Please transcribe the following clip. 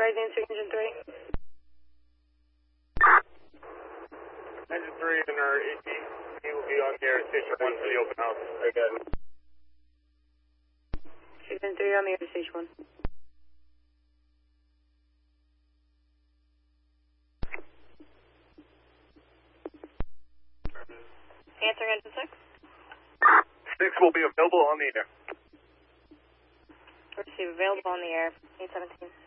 Enterprise answer engine 3. Engine 3 and our AT, he will be on the air station 1 for the open house. Again. Engine 3 on the air station 1. Answering engine 6. 6 will be available on the air. Receive available on the air, 817.